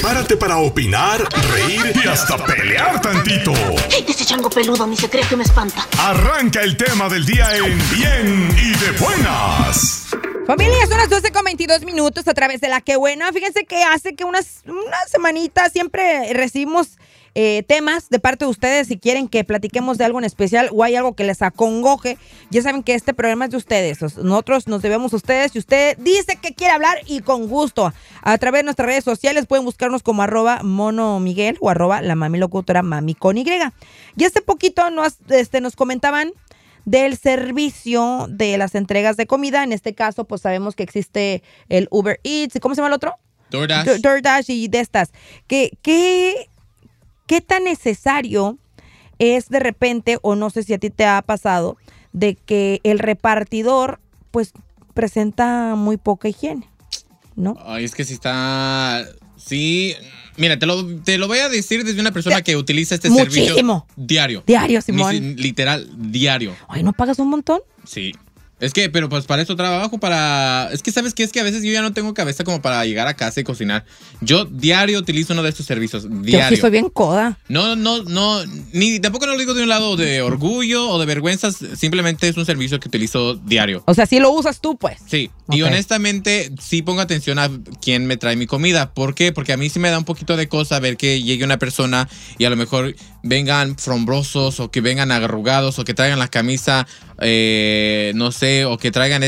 Prepárate para opinar, reír y hasta pelear tantito. Ese chango peludo ni se cree que me espanta. Arranca el tema del día en Bien y de Buenas. Familia, son las 12:22 a través de La Que Buena. Fíjense que hace que una semanita siempre recibimos temas de parte de ustedes. Si quieren que platiquemos de algo en especial o hay algo que les acongoje, ya saben que este programa es de ustedes. Nosotros nos debemos a ustedes. Si usted dice que quiere hablar, y con gusto, a través de nuestras redes sociales pueden buscarnos como @monomiguel o @la mami locutora mami con Y. Y hace poquito nos comentaban del servicio de las entregas de comida. En este caso, pues sabemos que existe el Uber Eats. ¿Cómo se llama el otro? DoorDash y de estas. ¿Qué tan necesario es de repente, o no sé si a ti te ha pasado, de que el repartidor pues presenta muy poca higiene, ¿no? Ay, es que sí está... Sí, mira, te lo voy a decir desde una persona que utiliza este servicio diario. Diario, Simón. Literal, diario. Ay, ¿no pagas un montón? Sí. Es que, pero pues para eso trabajo, Es que, ¿sabes qué? Es que a veces yo ya no tengo cabeza como para llegar a casa y cocinar. Yo diario utilizo uno de estos servicios, diario. Yo sí soy bien coda. No, ni tampoco lo digo de un lado de orgullo o de vergüenza, simplemente es un servicio que utilizo diario. O sea, sí lo usas tú, pues. Sí, okay. Y honestamente sí pongo atención a quién me trae mi comida. ¿Por qué? Porque a mí sí me da un poquito de cosa ver que llegue una persona y a lo mejor vengan frondosos o que vengan arrugados o que traigan la camisa, no sé, o que traigan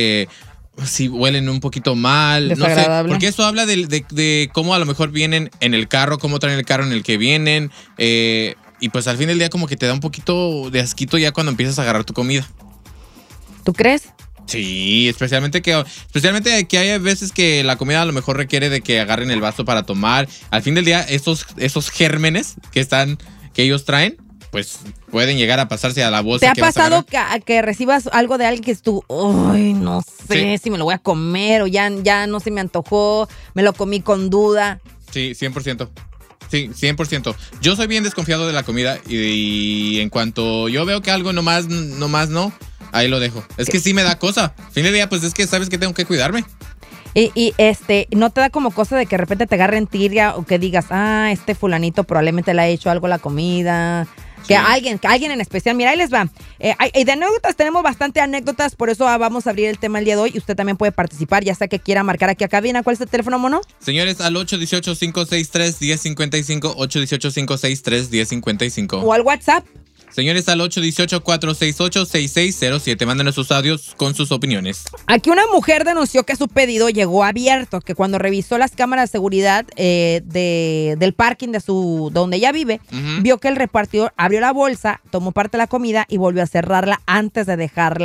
si huelen un poquito mal, no sé, porque eso habla de cómo a lo mejor vienen en el carro, cómo traen el carro en el que vienen, y pues al fin del día como que te da un poquito de asquito ya cuando empiezas a agarrar tu comida. ¿Tú crees? Sí, especialmente que hay veces que la comida a lo mejor requiere de que agarren el vaso para tomar. Al fin del día, esos gérmenes que ellos traen, pues pueden llegar a pasarse a la bolsa. ¿Te ha pasado que recibas algo de alguien que tú, ay, no sé si me lo voy a comer o ya no se me antojó, me lo comí con duda? Sí, 100%. Sí, 100%. Yo soy bien desconfiado de la comida y en cuanto yo veo que algo nomás no, ahí lo dejo. Es que sí me da cosa. Fin de día, pues es que sabes que tengo que cuidarme. Y ¿no te da como cosa de que de repente te agarren tirria o que digas, este fulanito probablemente le ha hecho algo a la comida? Que alguien en especial, mira, ahí les va. Y de anécdotas tenemos bastante anécdotas, por eso vamos a abrir el tema el día de hoy y usted también puede participar, ya sea que quiera marcar aquí a cabina. ¿Cuál es el teléfono, mono? Señores, al 818-563-1055, 818-563-1055. O al WhatsApp. Señores, al 818-468-6607. Mándenos sus audios con sus opiniones. Aquí una mujer denunció que su pedido llegó abierto, que cuando revisó las cámaras de seguridad del parking de donde ella vive, vio que el repartidor abrió la bolsa, tomó parte de la comida y volvió a cerrarla antes de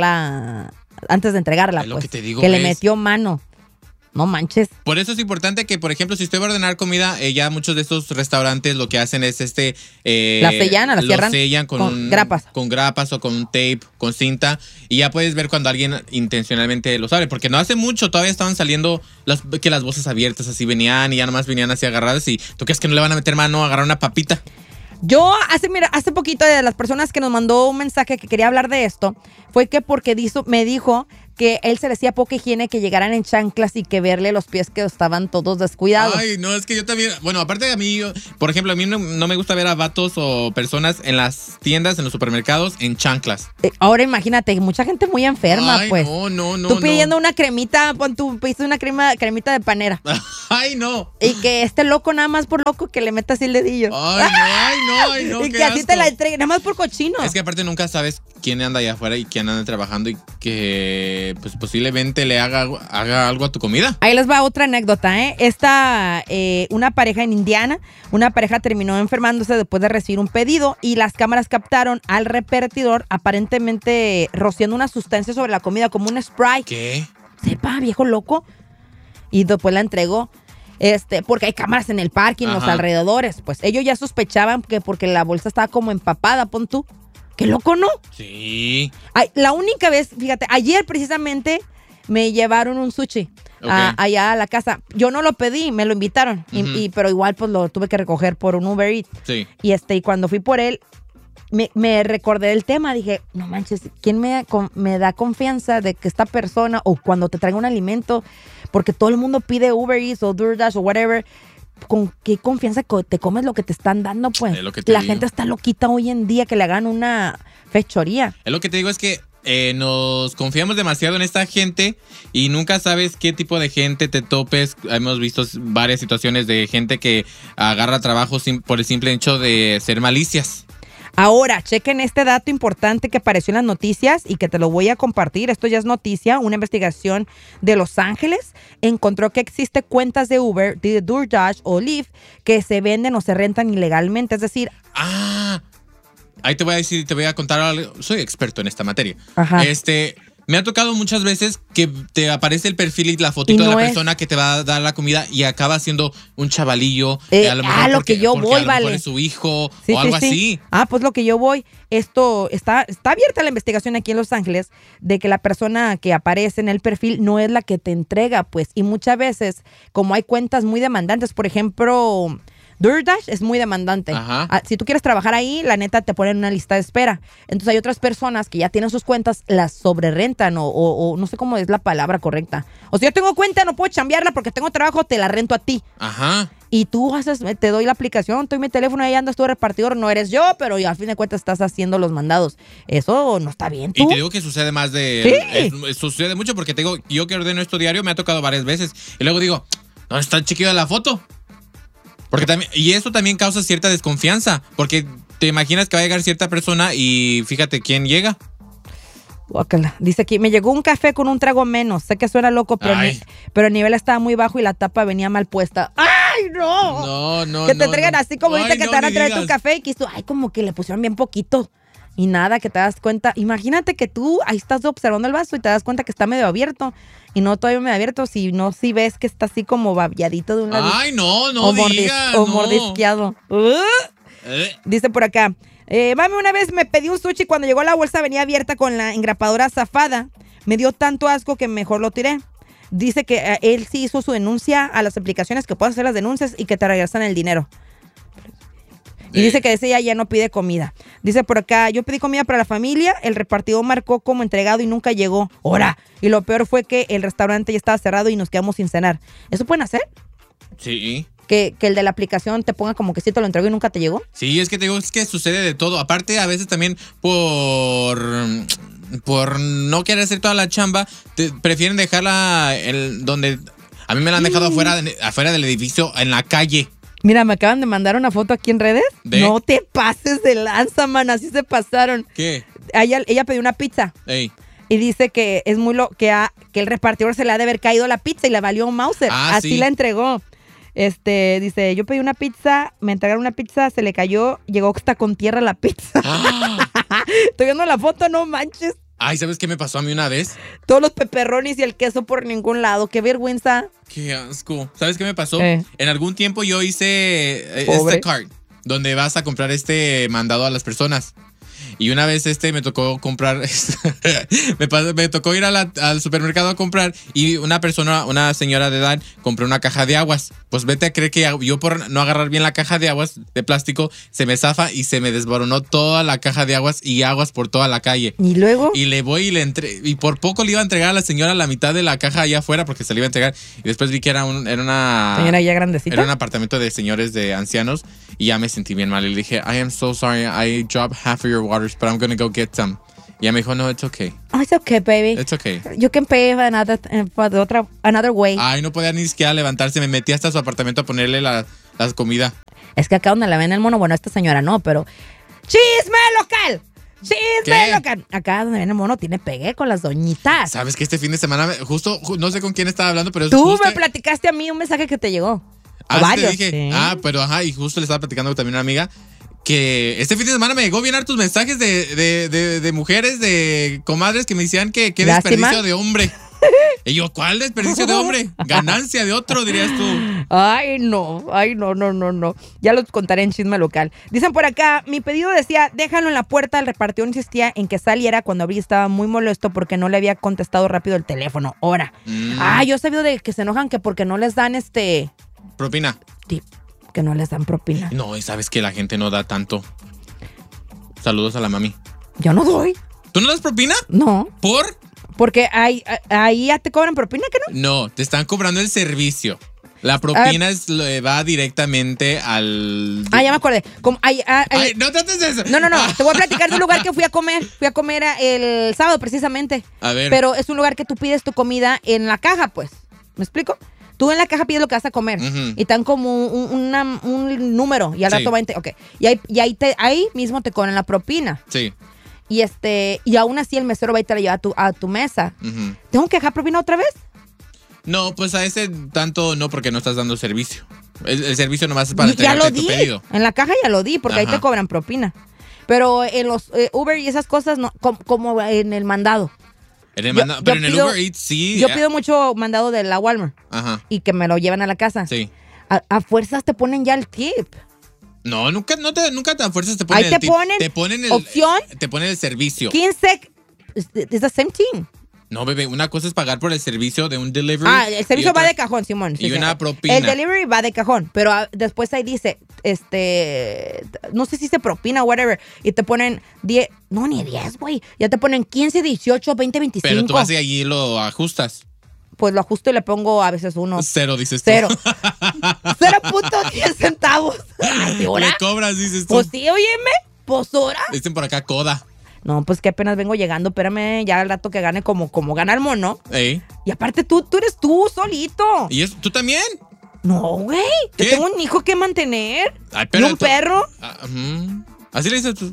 entregarla. Es lo que te digo, que le metió mano. No manches. Por eso es importante que, por ejemplo, si usted va a ordenar comida, ya muchos de estos restaurantes lo que hacen es la sellan con grapas. Con grapas o con tape, con cinta. Y ya puedes ver cuando alguien intencionalmente los abre. Porque no hace mucho todavía estaban saliendo que las bolsas abiertas así venían y ya nomás venían así agarradas. Y tú crees que no le van a meter mano a agarrar una papita. Yo hace poquito de las personas que nos mandó un mensaje que quería hablar de esto, fue que porque me dijo que él se le hacía poca higiene que llegaran en chanclas y que verle los pies que estaban todos descuidados. Ay, no, es que yo también, bueno, aparte de a mí, por ejemplo, a mí no me gusta ver a vatos o personas en las tiendas, en los supermercados, en chanclas. Ahora imagínate, mucha gente muy enferma. Ay, pues. No. Tú pidiendo una cremita, tú pediste una cremita de panera. Ay, no. Y que loco, nada más por loco, que le metas el dedillo. Ay, no. Y que así te la entregue, nada más por cochino. Es que aparte nunca sabes quién anda allá afuera y quién anda trabajando y que pues posiblemente le haga algo a tu comida. Ahí les va otra anécdota, una pareja en Indiana, una pareja terminó enfermándose después de recibir un pedido y las cámaras captaron al repartidor aparentemente rociando una sustancia sobre la comida como un spray. ¿Qué? Sepa, viejo loco. Y después la entregó. Porque hay cámaras en el parking, los alrededores. Pues ellos ya sospechaban que porque la bolsa estaba como empapada, pon tú. ¡Qué loco, no! Sí. Ay, la única vez, fíjate, ayer precisamente me llevaron un sushi allá a la casa. Yo no lo pedí, me lo invitaron. Pero igual pues lo tuve que recoger por un Uber Eats. Sí. Y cuando fui por él, me recordé del tema. Dije, no manches, ¿quién me da confianza de que esta persona, o cuando te traiga un alimento, porque todo el mundo pide Uber Eats o DoorDash o whatever, con qué confianza te comes lo que te están dando, pues. Es lo que te La digo. gente está loquita hoy en día que le hagan una fechoría. Es lo que te digo, es que nos confiamos demasiado en esta gente y nunca sabes qué tipo de gente te topes. Hemos visto varias situaciones de gente que agarra trabajo por el simple hecho de ser malicias. Ahora, chequen este dato importante que apareció en las noticias y que te lo voy a compartir. Esto ya es noticia. Una investigación de Los Ángeles encontró que existe cuentas de Uber, de DoorDash o Lyft que se venden o se rentan ilegalmente. Es decir, Ahí te voy a decir, te voy a contar algo. Soy experto en esta materia. Ajá. Me ha tocado muchas veces que te aparece el perfil y la fotito Y no de la es. persona que te va a dar la comida y acaba siendo un chavalillo. A lo mejor lo porque- que yo porque voy, a lo mejor vale. es su hijo Sí, o algo sí, sí. así. Pues lo que yo voy. Esto está abierta la investigación aquí en Los Ángeles de que la persona que aparece en el perfil no es la que te entrega, pues. Y muchas veces, como hay cuentas muy demandantes, por ejemplo, DoorDash es muy demandante. Ajá. Si tú quieres trabajar ahí, la neta te ponen una lista de espera. Entonces hay otras personas que ya tienen sus cuentas, las sobrerentan o no sé cómo es la palabra correcta. O si yo tengo cuenta, no puedo chambearla porque tengo trabajo, te la rento a ti. Ajá. Y tú te doy la aplicación, te doy mi teléfono, ahí andas tú de repartidor, no eres yo, pero al fin de cuentas estás haciendo los mandados. Eso no está bien, ¿tú? Y te digo que sucede más de... Sí. Sucede mucho porque te digo, yo que ordeno esto diario me ha tocado varias veces. Y luego digo, ¿dónde está el chiquillo de la foto? Porque también, y eso también causa cierta desconfianza. Porque te imaginas que va a llegar cierta persona y fíjate quién llega. Guácala. Dice aquí, me llegó un café con un trago menos. Sé que suena loco, pero, Ay. pero el nivel estaba muy bajo y la tapa venía mal puesta. ¡Ay, no! No. Que te traigan así como ahorita Ay, que no te van a me traer tu digas. café y que tú, ay, como que le pusieron bien poquito. Y nada, que te das cuenta. Imagínate que tú ahí estás observando el vaso y te das cuenta que está medio abierto. Y no todavía medio abierto, si ves que está así como babiadito de un lado. Ay, no o digas. o no. mordisqueado. Eh, Dice por acá, mami, una vez me pedí un sushi, cuando llegó la bolsa venía abierta con la engrapadora zafada. Me dio tanto asco que mejor lo tiré. Dice que él sí hizo su denuncia a las aplicaciones, que puedes hacer las denuncias y que te regresan el dinero. Y dice que ese ya no pide comida. Dice por acá, yo pedí comida para la familia, el repartidor marcó como entregado y nunca llegó. ¡Hora! Y lo peor fue que el restaurante ya estaba cerrado y nos quedamos sin cenar. ¿Eso pueden hacer? Sí. Que el de la aplicación te ponga como que sí te lo entregó y nunca te llegó. Sí, es que te digo, es que sucede de todo. Aparte, a veces también por no querer hacer toda la chamba, prefieren dejarla donde... A mí me la han dejado afuera del edificio, en la calle. Mira, me acaban de mandar una foto aquí en redes. ¿De? No te pases de lanza, man. Así se pasaron. ¿Qué? Ella pidió una pizza Ey. y dice que es muy que el repartidor se le ha de haber caído la pizza y le valió un Mauser. Así sí. la entregó. Dice, yo pedí una pizza, me entregaron una pizza, se le cayó, llegó hasta con tierra la pizza. Estoy viendo la foto, no manches. Ay, ¿sabes qué me pasó a mí una vez? Todos los peperronis y el queso por ningún lado. Qué vergüenza. Qué asco. ¿Sabes qué me pasó? En algún tiempo yo hice Pobre. cart, donde vas a comprar mandado a las personas. Y una vez me tocó comprar, me tocó ir al supermercado a comprar y una señora de edad compró una caja de aguas. Pues vete a creer que yo por no agarrar bien la caja de aguas de plástico, se me zafa y se me desboronó toda la caja de aguas y aguas por toda la calle. ¿Y luego? Y le voy y le y por poco le iba a entregar a la señora la mitad de la caja allá afuera porque se le iba a entregar. Y después vi que era una... Señora ya grandecita. Era un apartamento de señores de ancianos y ya me sentí bien mal. Y le dije, I am so sorry, I dropped half of your waters, but I'm gonna go get some. Y ella me dijo, no, it's okay. Oh, it's okay, baby. It's okay. You can pay another way. Ay, no podía ni siquiera levantarse. Me metí hasta su apartamento a ponerle la comida. Es que acá donde la ven el mono, bueno, esta señora no, pero... ¡Chisme local! ¡Chisme ¿Qué? local! Acá donde ven el mono tiene pegue con las doñitas. ¿Sabes que este fin de semana, no sé con quién estaba hablando, pero Tú justo... me platicaste a mí un mensaje que te llegó. Ah, O sí, varios. te dije. Sí. Pero ajá, y justo le estaba platicando también a una amiga que este fin de semana me llegó bien hartos mensajes de mujeres, de comadres que me decían que qué ¿Lástima? desperdicio de hombre. Y yo, ¿cuál desperdicio de hombre? Ganancia de otro, dirías tú. Ay, no. Ya los contaré en chisme local. Dicen por acá, mi pedido decía, déjalo en la puerta. El repartidor insistía en que saliera. Cuando abrí estaba muy molesto porque no le había contestado rápido el teléfono. Ahora. Yo he sabido de que se enojan que porque no les dan Propina. que no les dan propina. No, y sabes que la gente no da tanto. Saludos a la mami. Yo no doy. ¿Tú no das propina? No. ¿Por? Porque ahí ya te cobran propina, ¿que no? No, te están cobrando el servicio. La propina va directamente al... Ya me acordé. No trates de eso. No. Te voy a platicar de un lugar que fui a comer. Fui a comer el sábado, precisamente. A ver. Pero es un lugar que tú pides tu comida en la caja, pues. ¿Me explico? Tú en la caja pides lo que vas a comer. Y están como un número. Y al rato va a... Ok. Y ahí mismo te cobran la propina. Sí. Y aún así el mesero va y te la lleva a tu mesa. ¿Tengo que dejar propina otra vez? No, pues a ese tanto no, porque no estás dando servicio. El servicio nomás es para entregarte tu pedido. En la caja ya lo di, porque ahí te cobran propina. Pero en los Uber y esas cosas, no, como en el mandado. En el mandado, pero en el Uber Eats sí. Yo pido mucho mandado de la Walmart. Ajá. Y que me lo llevan a la casa. Sí. A fuerzas te ponen ya el tip. No, nunca te fuerzas te ponen ahí el tip. Te ponen opción. Te ponen el servicio. 15. Es the same thing. No, bebé, una cosa es pagar por el servicio de un delivery. El servicio va de cajón, Simón. Y una propina. El delivery va de cajón, pero después ahí dice, no sé si se propina o whatever, y te ponen 10, no, ni 10, güey. Ya te ponen 15, 18, 20, 25. Pero tú vas y allí lo ajustas. Pues lo ajusto y le pongo a veces 1. 0, dices tú. 0.10 centavos. Le cobras, dices tú. Pues sí, óyeme, pues ahora. Dicen por acá coda. No, pues que apenas vengo llegando, espérame, ya al rato que gane como gana el mono. Ey. Y aparte tú eres tú solito. ¿Y eso? ¿Tú también? No, güey. Yo tengo un hijo que mantener. Ay, pero y un perro. Así le dices tú.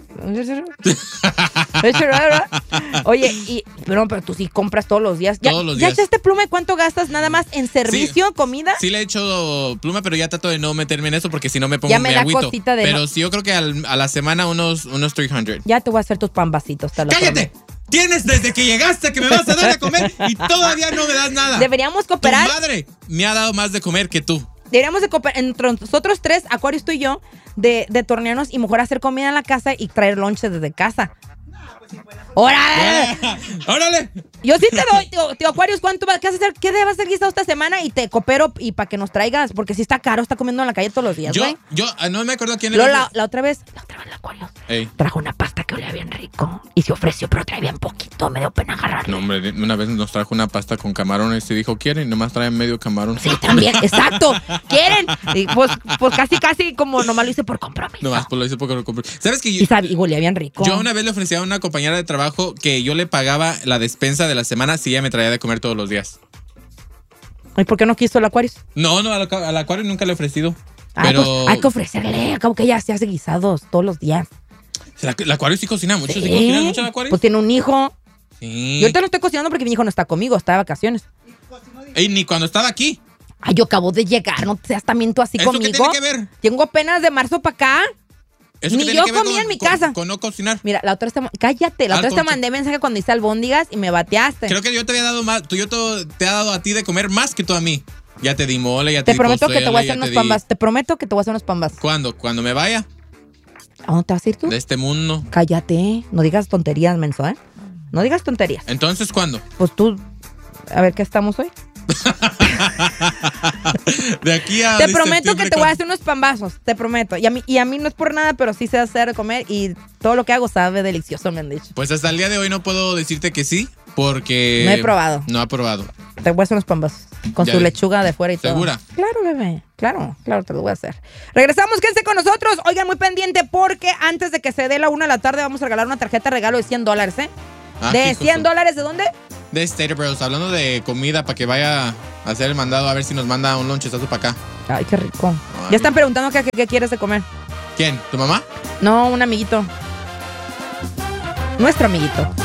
Oye, pero tú sí compras todos los días. Todos los días. ¿Ya echaste pluma y cuánto gastas nada más en servicio, comida? Sí le he hecho pluma, pero ya trato de no meterme en eso porque si no me pongo ya me da agüito. Cosita de pero sí, yo creo que a la semana unos 300. Ya te voy a hacer tus pambacitos. ¡Cállate! Tienes desde que llegaste que me vas a dar de comer y todavía no me das nada. Deberíamos cooperar. Tu madre me ha dado más de comer que tú. Deberíamos de cooperar entre nosotros tres, Aquarius, tú y yo, de tornearnos y mejor hacer comida en la casa y traer lonche desde casa. ¡Órale! ¡Órale! Yo sí te doy, tío Aquarius, ¿cuánto vas a hacer? ¿Qué debes hacer guisado esta semana? Y te coopero y para que nos traigas, porque si está caro, está comiendo en la calle todos los días, güey. Yo no me acuerdo quién era. La otra vez el Aquarius trajo una pasta que olía bien rico y se ofreció, pero traía bien poquito, me dio pena agarrarle. No, hombre, una vez nos trajo una pasta con camarones y dijo, ¿quieren? Y nomás traen medio camarón. Sí, también, exacto. ¿Quieren? Y pues casi como nomás lo hice por compromiso. Nomás lo hice por compromiso. ¿Sabes que y olía bien rico. Yo una vez le ofrecí a una compañera de trabajo que yo le pagaba la despensa de la semana si ella me traía de comer todos los días. ¿Y por qué no quiso el Aquarius? No, al Aquarius nunca le he ofrecido. Pero pues hay que ofrecerle, acabo que ella se hace guisados todos los días. El Aquarius sí cocina mucho. ¿Sí cocina mucho el Aquarius? Pues tiene un hijo. Sí. Yo ahorita no estoy cocinando porque mi hijo no está conmigo, está de vacaciones. Ey, ni cuando estaba aquí. Ay, yo acabo de llegar, no seas también tú así ¿Eso conmigo. qué tiene que ver? Tengo apenas de marzo para acá. Ni yo comí en mi casa. Con no cocinar. Mira, la otra vez cállate, la otra vez te mandé mensaje cuando hice albóndigas y me bateaste. Creo que yo te había dado más, yo te he dado a ti de comer más que tú a mí. Ya te di mole, ya te di prometo pozole, que te voy a hacer unos pambas. Te prometo que te voy a hacer unos pambas. ¿Cuándo? ¿Cuando me vaya? ¿A dónde te vas a ir tú? De este mundo. Cállate, no digas tonterías, menso, ¿eh? No digas tonterías. ¿Entonces cuándo? Pues tú, a ver, ¿qué estamos hoy? De aquí a te prometo que te voy a hacer unos pambazos, te prometo. Y a mí no es por nada, pero sí sé hacer de comer y todo lo que hago sabe delicioso, me han dicho. Pues hasta el día de hoy no puedo decirte que sí, porque... No he probado. No ha probado. Te voy a hacer unos pambazos con su lechuga de fuera y todo. ¿Segura? Claro, bebé. Claro, te lo voy a hacer. Regresamos, quédense con nosotros. Oigan, muy pendiente porque antes de que se dé la 1 de la tarde vamos a regalar una tarjeta de regalo de $100, ¿eh? ¿De $100 de dónde? De Stater Bros. Hablando de comida para que vaya a hacer el mandado, a ver si nos manda un lonchezazo para acá. Ay, qué rico. Ya están preguntando qué quieres de comer. ¿Quién? ¿Tu mamá? No, un amiguito. Nuestro amiguito.